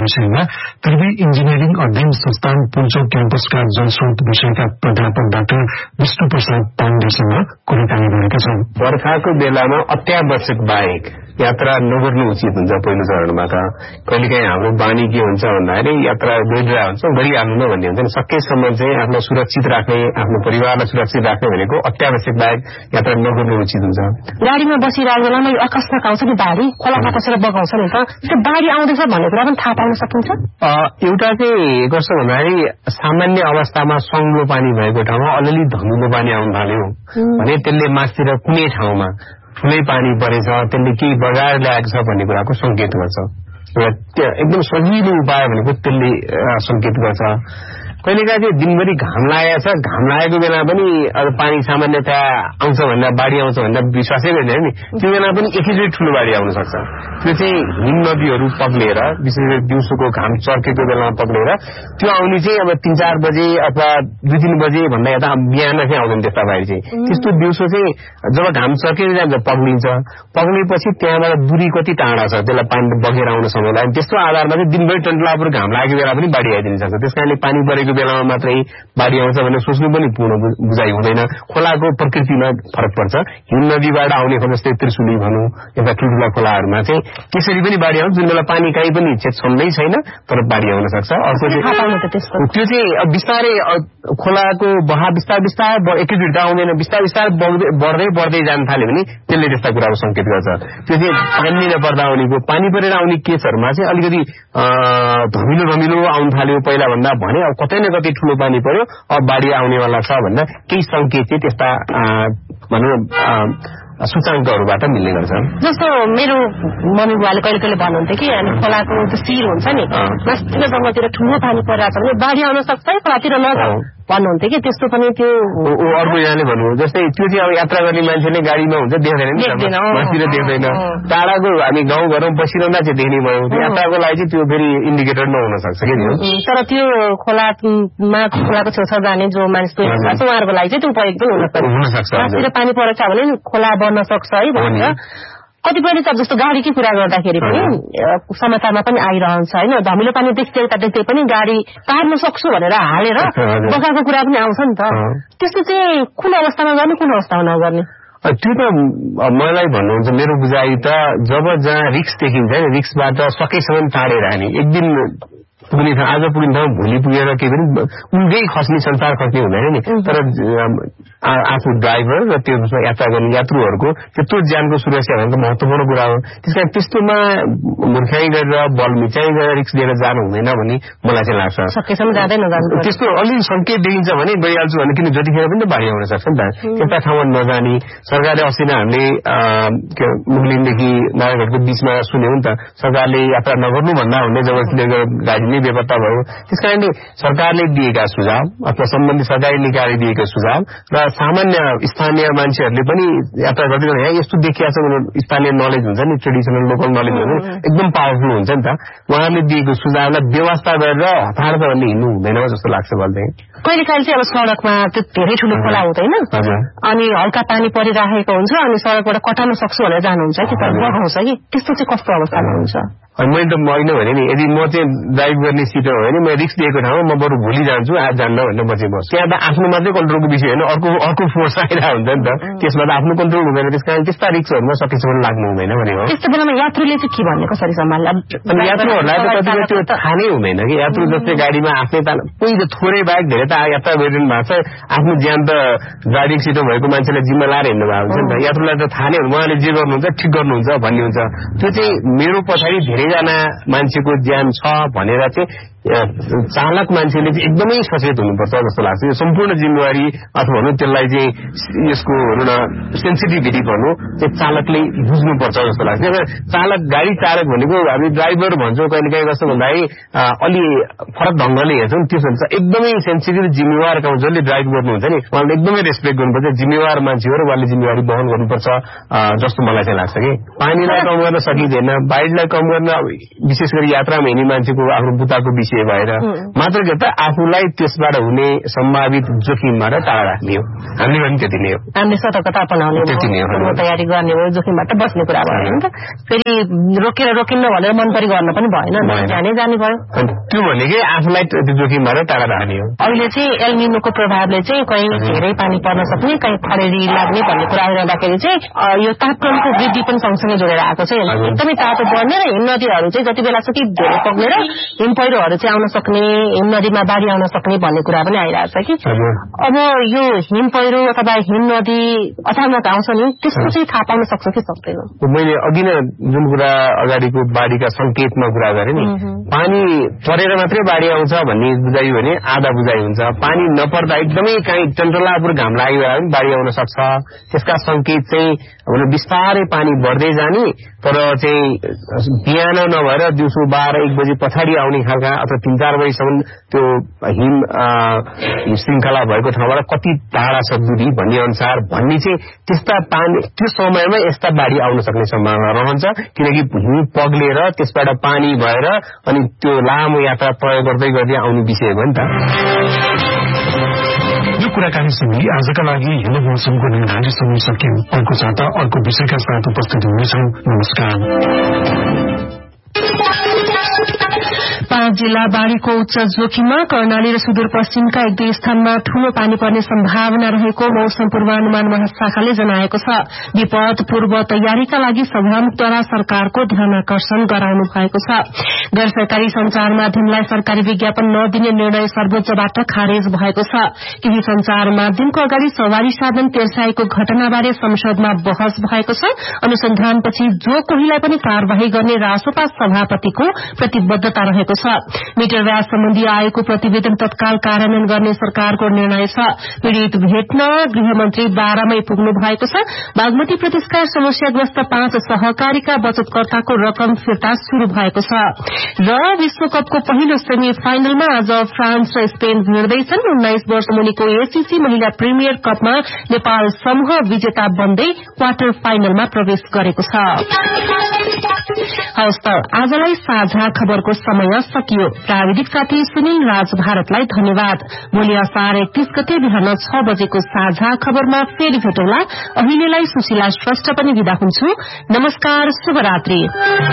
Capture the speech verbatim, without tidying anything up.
विषयमा त्रिवी इन्जिनियरिङ अध्ययन संस्थान पुञ्चोक क्याम्पसका जलस्रोत विषयका प्राध्यापक डाक्टर विष्णु प्रसाद पाण्डेसँग कुराकानी गरेका छौं। बर्खाको बेलामा अत्यावश्यक बाहेक यात्रा नगर्नु उचित हुन्छ। पहिलो चरणमा त कहिलेकाहीँ हाम्रो बानी के हुन्छ भन्दाखेरि यात्रा गइरहेको हुन्छ गरिहाल्नु न भन्ने हुन्छ। सकेसम्म चाहिँ आफूलाई सुरक्षित राख्ने, आफ्नो परिवारलाई सुरक्षित राख्ने भनेको अत्यावश्यक बाहेक यात्रा नगर्नु उचित हुन्छ। गाडीमा बसिरहेको बेलामा यो अकस्मात आउँछ नि बाढी, खोलामा कसेर बगाउँछ नि त, त्यो बाढी आउँदैछ भन्ने कुरा पनि थाहा पाउन सकिन्छ। एउटा चाहिँ कस्तो भन्दाखेरि सामान्य अवस्थामा सङ्लो पानी भएको ठाउँमा अलिअलि धमिलो पानी आउन थाल्यो भने त्यसले माथितिर कुनै ठाउँमा ठूलै पानी परेछ, त्यसले केही बगाएर ल्याएको छ भन्ने कुराको संकेत गर्छ। एकदम सजिलो उपाय भनेको त्यसले संकेत गर्छ। कहिलेकाहीँ चाहिँ दिनभरि घाम लागेको छ, घाम लागेको बेला पनि अब पानी सामान्यतया आउँछ भन्दा बाढी आउँछ भन्दा विश्वासै गर्दैन नि, त्यो बेला पनि एकैचोटि ठूलो बाढी आउन सक्छ। त्यो चाहिँ हिम नदीहरू पग्लेर, विशेष गरी दिउँसोको घाम चर्केको बेलामा पग्लेर त्यो आउने चाहिँ अब तीन चार बजे अथवा दुई तीन बजे भन्दा यता बिहान चाहिँ आउँदैन त्यस्ता बाढी चाहिँ। त्यस्तो दिउँसो चाहिँ जब घाम चर्केर जान्छ पग्लिन्छ, पग्लेपछि त्यहाँबाट दूरी कति टाढा छ त्यसलाई पानी बगेर आउन समय लाग्यो। त्यस्तो आधारमा चाहिँ दिनभरि टन्टलापुर घाम लागेको बेला पनि बाढी आइदिन सक्छ। त्यस कारणले पानी परेको बेलामा मात्रै बाढी आउँछ भनेर सोच्नु पनि पूर्ण बुझाइ हुँदैन। खोलाको प्रकृतिमा फरक पर्छ। हिम नदीबाट आउने खोला जस्तै त्रिशुली भनौँ यता ठुल्ठुला खोलाहरूमा चाहिँ त्यसरी पनि बाढी आउँछ, जुन बेला पानी काहीँ पनि छेत्छन्दै छैन तर बाढी आउन सक्छ। अर्को चाहिँ त्यो चाहिँ बिस्तारै खोलाको बहा बिस्तार बिस्तार एकैचोटि आउँदैन, बिस्तार बिस्तार बढ्दै बढ्दै जान थाल्यो भने त्यसले त्यस्ता कुराको संकेत गर्छ। त्यो चाहिँ पानी नपर्दा आउनेको, पानी परेर आउने केसहरूमा चाहिँ अलिकति धमिलो धमिलो आउन थाल्यो पहिला भन्दा भने अब कतै न कतै ठूलो पानी पर्यो, अब बाढी आउनेवाला छ भन्दा केही संकेत चाहिँ त्यस्ता भनौँ सूचाङ्कहरूबाट मिल्ने गर्छ। जस्तो मेरो मम्मी बुवाले कहिले कहिले भन्नुहुन्थ्यो कि हामी खोलाको त्यो शिर हुन्छ नि माथिल्लो जग्गातिर ठुलो पानी परिरहेको छ भने बाढी आउन सक्छ है खोलातिर नजाऊ भन्नुहुन्थ्यो कि त्यस्तो पनि त्यो अर्को यहाँले भन्नु जस्तै त्यो चाहिँ अब यात्रा गर्ने मान्छेले गाडीमा हुन्छ देख्दैन नि, माथितिर देख्दैन। टाढाको हामी गाउँघरमा बसिरहँदा चाहिँ देख्ने भयो, यात्राको लागि चाहिँ त्यो फेरि इन्डिकेटर नहुन सक्छ कि। तर त्यो खोलामा खोलाको छेउछाउ जाने जो मानिस उहाँहरूको लागि चाहिँ त्यो उपयोग पनि हुन सक्छ। माथितिर पानी परेछ भने खोला बढ्न सक्छ है भनेर कतिपयले त जस्तो गाडीकै कुरा गर्दाखेरि पनि समाचारमा पनि आइरहन्छ होइन, धमिलो पानी देख्दै देख्दै पनि गाडी तार्न सक्छु भनेर हालेर बगाएको कुरा पनि आउँछ नि त। त्यस्तो चाहिँ कुन अवस्थामा गर्ने कुन अवस्थामा नगर्ने? त्यो त मलाई भन्नुहुन्छ मेरो बुझाइ त जब जहाँ रिक्स देखिन्छ नि रिक्सबाट सकेसम्म टाढेर हाने। एक दिन पुग्ने ठाउँ आज पुग्ने ठाउँ भोलि पुगेर केही पनि उल्टै खस्ने संसार खस्ने हुँदैन नि। तर आफू ड्राइभर र त्यो यात्रा गर्ने यात्रुहरूको त्यत्रो ज्यानको सुरक्षा भनेको महत्वपूर्ण कुरा हो। त्यस कारण त्यस्तोमा मूर्खाइ गरेर बल मिचाइ गरेर रिक्स लिएर जानु हुँदैन भन्ने मलाई चाहिँ लाग्छ। सकेसम्म जाँदै नजानु त्यस्तो अलि संकेत देखिन्छ भने गइहाल्छु भने किन जतिखेर पनि त बाढी आउन सक्छ नि त। त्यस्ता ठाउँमा नजाने सरकारले अस्ति नै हामीले मुगलिनदेखि नारायणघाटको बीचमा सुन्यौं नि त, सरकारले यात्रा नगर्नु भन्दा भन्ने जबरजस्ती गाडी नै बेपत्ता भयो। त्यस कारणले सरकारले दिएका सुझाव अथवा सम्बन्धित सरकारी निकायले दिएका सुझाव र सामान्य स्थानीय मान्छेहरूले पनि यात्रा गर्दै गर्दा यस्तो देखिया छ भने स्थानीय नलेज हुन्छ नि, ट्रेडिसनल लोकल नलेज हुन्छ एकदम पावरफुल हुन्छ नि त। उहाँले दिएको सुझावलाई व्यवस्था गरेर हतार भन्ने हिँड्नु हुँदैन जस्तो लाग्छ मलाई। कहिले काहीँ चाहिँ अब सड़कमा त्यो धेरै ठुलो खोला हुँदैन अनि हल्का पानी परिराखेको हुन्छ अनि सड़कबाट कटाउन सक्छु भनेर जानुहुन्छ कि तर बगाउँछ कि त्यस्तो चाहिँ कस्तो अवस्थामा हुन्छ? मैले त होइन भने नि यदि म चाहिँ ड्राइभ गर्ने सिटर हो भने म रिक्स दिएको ठाउँमा म बरु भोलि जान्छु आज जान्न भनेर बचे बस। त्यहाँ त आफ्नो मात्रै कन्ट्रोलको विषय होइन, अर्को अर्को फोर्स आइरहेको हुन्छ नि त, त्यसमा त आफ्नो कन्ट्रोल हुँदैन। त्यस कारण त्यस्ता रिक्सहरूमा सकेसम्म लाग्नु हुँदैन भने हो। त्यस्तो बेलामा यात्रुले चाहिँ के भन्ने कसरी सम्हाल्ला? यात्रुहरूलाई त कतिपय त्यो थाहा नै हुँदैन कि यात्रु जस्तै गाडीमा आफ्नै कोही त थोरै बाहेक धेरै त यात्रा गरिरहनु भएको छ, आफ्नो ज्यान त ड्राइभिङ सिटमा भएको मान्छेलाई जिम्मा लाएर हिँड्नु भएको हुन्छ नि त। यात्रुलाई त थाहा नै हुन्छ उहाँले जे गर्नुहुन्छ ठिक गर्नुहुन्छ भन्ने हुन्छ। त्यो चाहिँ मेरो पछाडि धेरैजना मान्छेको ज्यान छ भनेर चाहिँ चालक मान्छेले चाहिँ एकदमै सचेत हुनुपर्छ जस्तो लाग्छ। यो सम्पूर्ण जिम्मेवारी अथवा भनौँ त्यसलाई चाहिँ यसको भनौँ न सेन्सिटिभिटी भनौँ चाहिँ चालकले बुझ्नुपर्छ जस्तो लाग्छ। चालक गाडी चालक भनेको हामी ड्राइभर भन्छौँ कहिले काहीँ कस्तो भन्दाखेरि अलि फरक ढङ्गले हेर्छौँ, त्यसो भन्छ एकदमै सेन्सिटिभ जिम्मेवार काम जसले ड्राइभ गर्नुहुन्छ नि उहाँले एकदमै रेस्पेक्ट गर्नुपर्छ। जिम्मेवार मान्छे हो र उहाँले जिम्मेवारी वहन गर्नुपर्छ जस्तो मलाई चाहिँ लाग्छ कि। पानीलाई कम गर्न सकिँदैन, बाढीलाई कम गर्न विशेष गरी यात्रामा हिँड्ने मान्छेको आफ्नो बुताको विषय विषय भएर मात्र के त आफूलाई त्यसबाट हुने सम्भावित जोखिमबाट टाढा राख्ने हो। हामीले पनि त्यति नै हो, हामीले सतर्कता अपनाउने त्यति नै हो, तयारी गर्ने हो, जोखिमबाट बस्ने कुरा भयो नि त। फेरि रोकेर रोकिन्न भनेर मन परि गर्न पनि भएन, जाने जाने भयो। त्यो भनेकै आफूलाई त्यो जोखिमबाट टाढा राख्ने हो। अहिले चाहिँ एल निनोको प्रभावले चाहिँ कहीँ धेरै पानी पर्न सक्ने, कहीँ खडेरी लाग्ने भन्ने कुरा आइरहँदाखेरि चाहिँ यो तापक्रमको वृद्धि पनि सँगसँगै जोडेर आएको छ। एकदमै तातो बढ्ने र हिम नदीहरू चाहिँ जति बेला सकी धेरै पग्ने र हिम पहिरोहरू चाहिँ आउन सक्ने, हिम नदीमा बाढी आउन सक्ने भन्ने कुरा पनि आइरहेको छ कि अब यो हिम पहिरो अथवा हिम नदी अचानक आउँछ नि, त्यसको चाहिँ थाहा पाउन सक्छ कि सक्दैन? मैले अघि नै जुन कुरा अगाडिको बाढीका संकेतमा कुरा गरेँ नि, पानी परेर मात्रै बाढी आउँछ भन्ने बुझाइ भने आधा बुझाइ हुन्छ। पानी नपर्दा एकदमै कहीँ टन्टलापुर घाम लागेर पनि बाढी आउन सक्छ। त्यसका संकेत चाहिँ बिस्तारै पानी बढ्दै जाने, तर चाहिँ बिहान नभएर दिउँसो बाह्र एक बजी पछाडि आउने खालका अथवा तीन चार बजीसम्म त्यो हिम श्रृङ्खला भएको ठाउँबाट कति टाढा छ दूरी भन्ने अनुसार भन्ने चाहिँ त्यस्ता पानी त्यो समयमा यस्ता बाढी आउन सक्ने सम्भावना रहन्छ। किनकि हिम पग्लेर त्यसबाट पानी भएर अनि त्यो लामो यात्रा तय गर्दै गर्दै आउने विषय हो नि त। यो कुराकानीसँगै आजका लागि हिलो मौसमको निर्धारित समय सकियो। अर्को साता अर्को विषयका साथ उपस्थित हुनेछौँ। नमस्कार। पाँच जिल्ला बाढ़ीको उच्च जोखिममा कर्णाली र सुदूरपश्चिमका एक दुई स्थानमा ठूलो पानी पर्ने सम्भावना रहेको मौसम पूर्वानुमान महाशाखाले जनाएको छ। विपद पूर्व तयारीका लागि सभामुखद्वारा सरकारको ध्यानाकर्षण गराउनु भएको छ। गैर सरकारी संचार माध्यमलाई सरकारी विज्ञापन नदिने निर्णय सर्वोच्चबाट खारेज भएको छ। केही संचार माध्यमको अगाडि सवारी साधन तेर्साएको घटनाबारे संसदमा बहस भएको छ। अनुसन्धानपछि जो कोहीलाई पनि कार्यवाही गर्ने रासोपा सभापतिको प्रतिबद्धता रहेको छ। मिटर व्याज सम्बन्धी आएको प्रतिवेदन तत्काल कार्यान्वयन गर्ने सरकारको निर्णय छ। पीड़ित भेट्न गृहमन्त्री बाह्रमै पुग्नु भएको छ। बागमती प्रदेशका समस्याग्रस्त पाँच सहकारीका बचतकर्ताको रकम फिर्ता शुरू भएको छ। र विश्वकपको पहिलो सेमी फाइनलमा आज फ्रान्स र स्पेन भिड्दैछन्। उन्नाइस वर्ष मुनिको एसीसी महिला प्रिमियर कपमा नेपाल समूह विजेता बन्दै क्वार्टर फाइनलमा प्रवेश गरेको छ। हवस् त आजलाई साझा खबरको समय सकियो। प्राविधिक साथी सुनिल राज भारतलाई धन्यवाद। भोलि असार एकतीस गते बिहान छ बजेको साझा खबरमा फेरि भेटौँला। अहिलेलाई सुशीला श्रेष्ठ पनि विदा हुन्छु। नमस्कार, शुभरात्री।